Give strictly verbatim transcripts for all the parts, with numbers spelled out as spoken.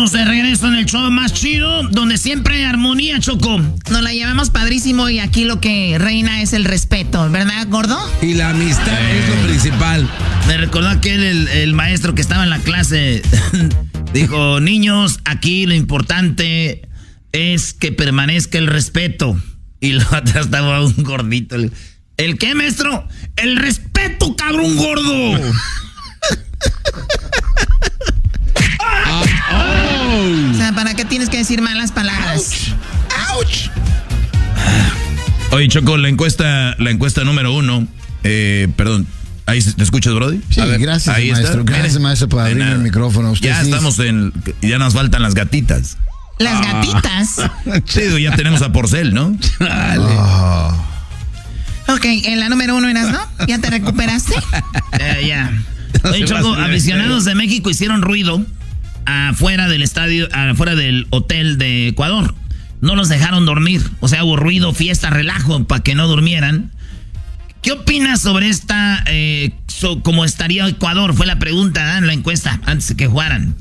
Estamos de regreso en el show más chido, donde siempre hay armonía, Choco. Nos la llevamos padrísimo y aquí lo que reina es el respeto, ¿verdad, gordo? Y la amistad eh, es lo principal. Me recordó aquel, el, el maestro que estaba en la clase, dijo, niños, aquí lo importante es que permanezca el respeto. Y lo atrás estaba un gordito. ¿El qué, maestro? El respeto, cabrón gordo. Oh, oh. O sea, ¿para qué tienes que decir malas palabras? ¡Auch! ¡Auch! Oye, Choco, la encuesta, la encuesta número uno, eh, perdón, ¿ahí te escuchas, Brody? Sí, ver, gracias, ahí maestro. Está. Gracias, maestro, por abrir el micrófono. Usted ya sí estamos en, ya nos faltan las gatitas. ¿Las ah. gatitas? Sí, ya tenemos a Porcel, ¿no? Dale. Oh. Ok, en la número uno eras, ¿no? ¿Ya te recuperaste? Eh, ya. Oye, Choco, aficionados de México hicieron ruido afuera del estadio, afuera del hotel de Ecuador. No los dejaron dormir. O sea, hubo ruido, fiesta, relajo para que no durmieran. ¿Qué opinas sobre esta, eh, so, cómo estaría Ecuador? Fue la pregunta, ¿eh? En la encuesta, antes de que jugaran.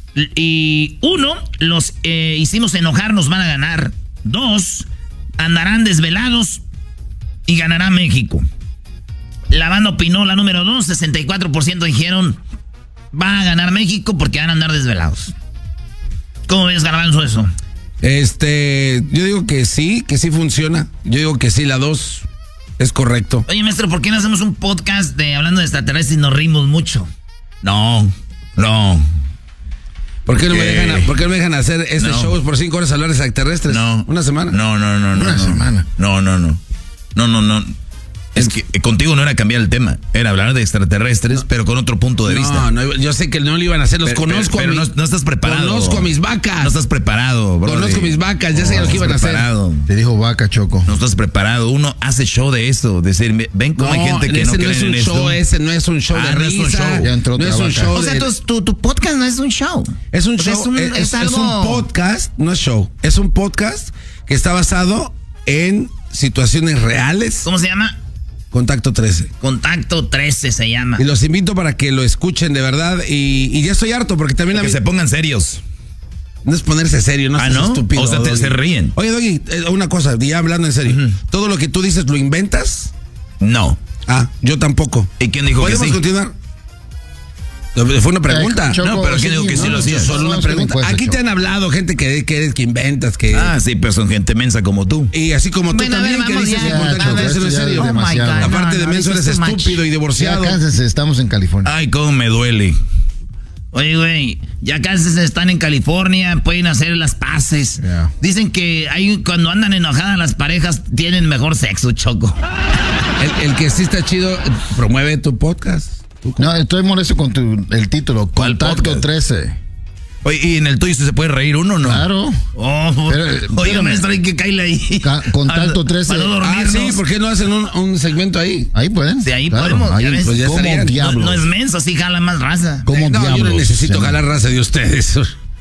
Y uno, los eh, hicimos enojar, nos van a ganar. Dos, andarán desvelados y ganará México. La banda opinó, la número dos, sesenta y cuatro por ciento dijeron, va a ganar México porque van a andar desvelados. ¿Cómo ves, Garbanzo, eso? Este, yo digo que sí, que sí funciona. Yo digo que sí, la dos es correcto. Oye, maestro, ¿por qué no hacemos un podcast de hablando de extraterrestres y nos rimos mucho? No, no. ¿Por qué no me dejan, ¿por qué no me dejan hacer este no. show por cinco horas a hablar de extraterrestres? No. ¿Una semana? No, no, no, no. Una no. semana. No, no, no. No, no, no. Es que contigo no era cambiar el tema, era hablar de extraterrestres, no, pero con otro punto de no, vista. No, yo sé que no lo iban a hacer, los pero, conozco pero, pero a mis, no, no estás preparado. Conozco a mis vacas. No estás preparado, bro. Conozco mis vacas, ya oh, sé lo que iban a hacer. Te dijo vaca, Choco. No estás preparado. Uno hace show de eso, decir, ven cómo no, hay gente que no cree en esto. Show, ese no es un show ah, de no risa. Es un show. Ya entró no es un vaca. show. O sea, tu, tu, tu podcast no es un show. Es un show. Es un, es, es, algo... es un podcast, no es show. Es un podcast que está basado en situaciones reales. ¿Cómo se llama? Contacto trece. Contacto trece se llama. Y los invito para que lo escuchen de verdad. Y, y ya estoy harto porque también... Para que mí, se pongan serios. No es ponerse serio, no ah, es ¿no? estúpido. O sea, te, se ríen. Oye, Doggy, una cosa, ya hablando en serio. Uh-huh. ¿Todo lo que tú dices lo inventas? No. Ah, yo tampoco. ¿Y quién dijo que sí? ¿Podemos continuar? Fue una pregunta. Eh, Choco, no, pero ¿quién dijo que sí no, lo hacía? Solo una pregunta. Encuesta, Aquí Choco. Te han hablado gente que, que, que inventas, que... Ah, sí, pero son gente mensa como tú. Y así como bueno, tú también, ver, que dices ya, que contacto trece no es serio. Oh my God, aparte no, de no, menso, eres estúpido y divorciado. Ya cánsense, estamos en California. Ay, cómo me duele. Oye, güey, ya casi están en California, pueden hacer las paces. Yeah. Dicen que hay, cuando andan enojadas las parejas tienen mejor sexo, Choco. El, el que sí está chido, promueve tu podcast. No, estoy molesto con tu, el título, Contacto trece. Oye, ¿y en el tuyo se puede reír uno o no? Claro. Oh, pero, oiga, maestro, hay que caerle ahí. Ca Contacto trece. Para no dormirnos. Ah, sí, ¿por qué no hacen un, un segmento ahí? Ahí pueden. De ahí claro, podemos. ahí, ¿ya ves? Pues ya ¿Cómo diablos? No, no es menso, así jala más raza. ¿Cómo no, diablos? Yo no necesito sí. jalar raza de ustedes.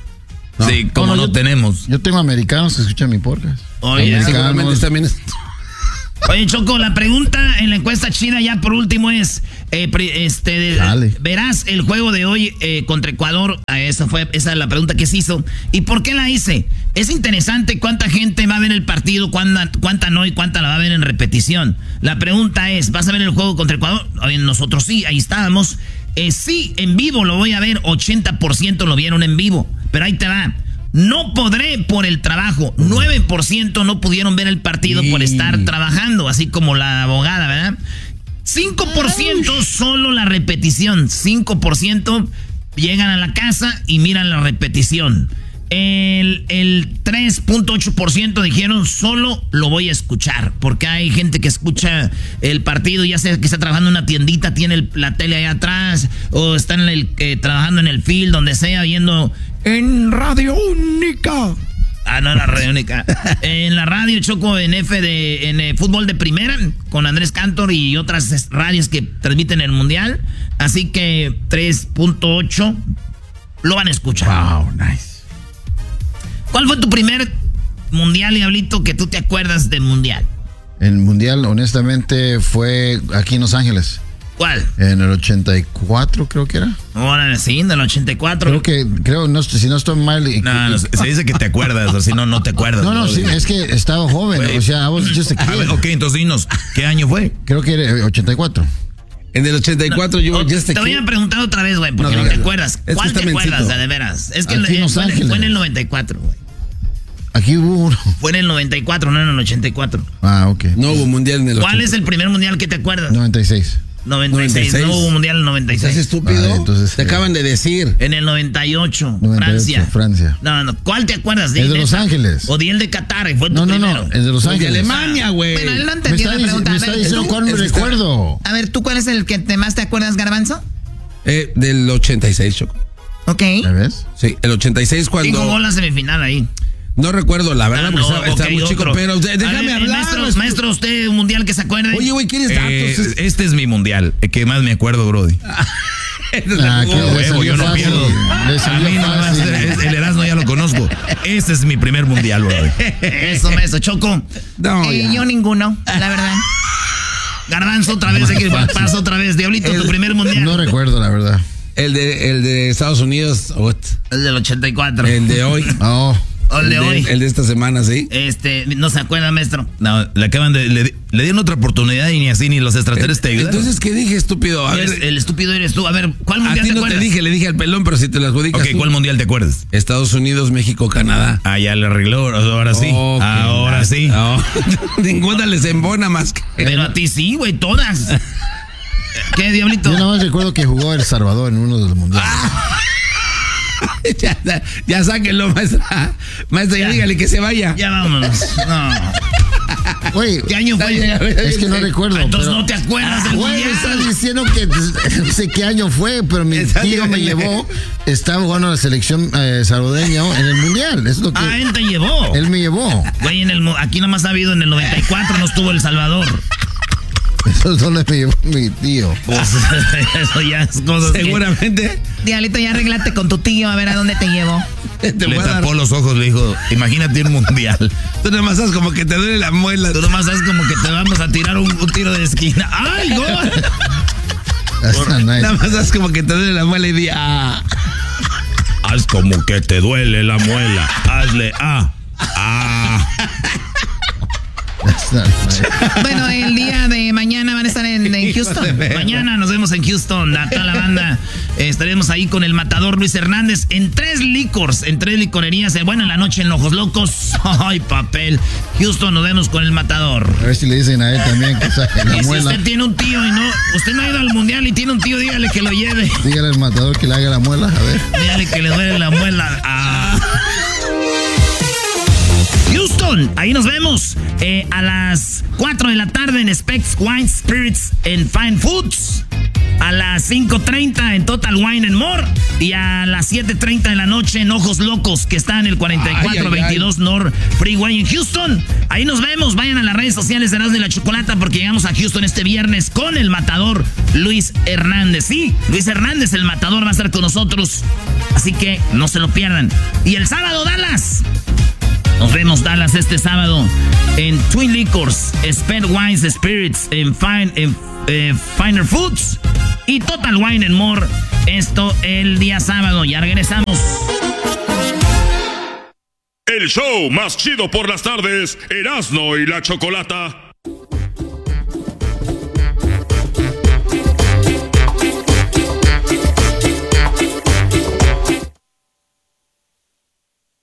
No. Sí, como no, no, no yo, tenemos. Yo tengo americanos que escuchan mi podcast. Oye, americanos también es... Oye, Choco, la pregunta en la encuesta china ya por último es, eh, este, Dale. verás el juego de hoy eh, contra Ecuador. Esa fue esa es la pregunta que se hizo. ¿Y por qué la hice? Es interesante cuánta gente va a ver el partido, cuánta, cuánta no y cuánta la va a ver en repetición. La pregunta es, ¿vas a ver el juego contra Ecuador? Oye, nosotros sí, ahí estábamos. Eh, sí, en vivo lo voy a ver, ochenta por ciento lo vieron en vivo, pero ahí te va. No podré por el trabajo. nueve por ciento no pudieron ver el partido por estar trabajando, así como la abogada, ¿verdad? cinco por ciento solo la repetición. cinco por ciento llegan a la casa y miran la repetición. El, el tres punto ocho por ciento dijeron solo lo voy a escuchar, porque hay gente que escucha el partido, ya sea que está trabajando en una tiendita, tiene el, la tele allá atrás, o están en el, eh, trabajando en el field, donde sea, viendo en Radio Única. Ah, no, la Radio Única. En la radio, Choco, en F de en eh, fútbol de primera, con Andrés Cantor y otras radios que transmiten el Mundial. Así que tres punto ocho lo van a escuchar. Wow, nice. ¿Cuál fue tu primer mundial, Diablito, que tú te acuerdas del mundial? El mundial, honestamente, fue aquí en Los Ángeles. ¿Cuál? En el ochenta y cuatro creo que era. Ahora sí, en el ochenta y cuatro. Creo que, creo, no, si no estoy mal. Y, No, no, se dice que te acuerdas, o si no, no te acuerdas. no, no, sí, es que estaba joven, Güey. o sea, I was just a A kid. ver, ok, entonces dinos, ¿qué año fue? Creo que era ochenta y cuatro. En el ochenta y cuatro yo Oh, ya te voy a preguntar otra vez, güey, porque No, no, te dígalo. acuerdas. Es que ¿Cuál está te acuerdas, mencito. o sea, de veras? Es que Aquí en eh, Los fue, Ángeles. fue en el noventa y cuatro, güey. Aquí hubo uno. Fue en el noventa y cuatro, no en el ochenta y cuatro. Ah, ok. No hubo mundial en el ¿Cuál ochenta. es el primer mundial que te acuerdas? noventa y seis. noventa y seis. noventa y seis. No hubo mundial en el noventa y ¿Estás seis. estúpido? Ah, entonces, Te eh. acaban de decir. En el noventa y ocho, noventa y ocho, Francia. Francia. No, no, ¿cuál te acuerdas? Di El de neta. Los Ángeles. O di el de Qatar, fue tu No, no, primero. no, es de Los De Ángeles. Alemania, güey. Bueno, él no Me entendió está, la dic- pregunta. me A está ver, diciendo tú- cuál me es que está- recuerdo. a ver, ¿tú cuál es el que te más te acuerdas, Garbanzo? Eh, del ochenta y seis, Choco. Ok. ¿Me ves? Sí, el ochenta y seis ¿Quién jugó cuando... la semifinal ahí? No recuerdo, la verdad, Ah, porque no, estaba, estaba ok, muy chico, otro. pero de- A déjame ver, hablar. Maestro, estu- maestro, usted un mundial que se acuerde. Oye, güey, ¿quieres Eh, datos? Es- este es mi mundial, el que más me acuerdo, Brody. Ah, que Oh, le huevo, salió yo no fácil. pierdo. Le A salió mí nomás, fácil. es- el Erasmo ya lo conozco. Este es mi primer mundial, Brody. Eso, maestro. Choco. No, Eh, ya. yo ninguno, la verdad. Garbanzo otra vez, aquí pasa otra vez. Diablito, tu primer mundial. No recuerdo, la verdad. El de, el de Estados Unidos, what? El del ochenta y cuatro. El de hoy. Oh, O el de hoy. El de esta semana, sí. Este, no se acuerda, maestro. No, le acaban de. Le, le dieron otra oportunidad y ni así ni los extraterrestres te ayudaron. Entonces, ¿qué dije, estúpido? A Eres- ver, el estúpido eres tú. A ver, ¿cuál a mundial ti te no te acuerdas? dije, le dije al pelón, pero si te las adjudicas Ok, tú. ¿cuál mundial te acuerdas? Estados Unidos, México, Canadá. Ah, ya le arregló, ahora sí. Oh, qué ahora la- sí. No, ninguna les embona más que... Pero a ti sí, güey, todas. ¿Qué, Diablito? yo nada más recuerdo que jugó El Salvador en uno de los mundiales. ya, ya, ya sáquenlo, maestra. Maestra, ya, Ya. dígale que se vaya. Ya vámonos. No. Güey, ¿Qué año fue? es que no recuerdo. Entonces pero- no te acuerdas del Güey, me mundial. estás diciendo que no sé qué año fue, pero mi Está tío me bien. llevó, estaba jugando a la selección eh, salvadoreña en el mundial. Es lo que Ah, él te llevó. él me llevó. Güey, en el, mu- aquí nomás ha habido en el noventa y cuatro, no estuvo El Salvador. Eso es donde me llevó mi tío. Pues, eso ya es cosas que- Seguramente Diablito, ya arreglate con tu tío a ver a dónde te llevo. te Le voy a dar... tapó los ojos, le dijo, imagínate un mundial. Tú nomás sabes como que te duele la muela. Tú nomás sabes como que te vamos a tirar un, un tiro de esquina. ¡Ay, gol! That's not nice. Nada más sabes como que te duele la muela y di, ah. Haz como que te duele la muela. Hazle ah. Ah. That's not nice. Bueno, el día de mañana van a estar en, en Houston. Mañana nos vemos en Houston, a toda la banda. Eh, estaremos ahí con el matador Luis Hernández en tres licors, en tres licorerías. Eh, Bueno, en la noche en Ojos Locos. ¡Ay, papel! Houston, nos vemos con el matador. A ver si le dicen a él también que saque la Y si muela. usted tiene un tío y no, usted no ha ido al mundial y tiene un tío, dígale que lo lleve. Dígale al matador que le haga la muela. A ver. Dígale que le duele la muela. Ah. Houston, ahí nos vemos eh, a las cuatro de la tarde en Specs Wine Spirits and Fine Foods. A las cinco treinta en Total Wine and More. Y a las siete treinta de la noche en Ojos Locos, que está en el cuarenta y cuatro veintidós North Freeway en Houston. Ahí nos vemos. Vayan a las redes sociales de Erasmo y la Chocolata porque llegamos a Houston este viernes con el matador Luis Hernández. Sí, Luis Hernández, el matador, va a estar con nosotros. Así que no se lo pierdan. Y el sábado, Dallas. Nos vemos, Dallas, este sábado en Twin Liquors, Sped Wines Spirits, en, Fine, en eh, Finer Foods y Total Wine and More. Esto el día sábado. Ya regresamos. El show más chido por las tardes, Erasmo y la Chocolata.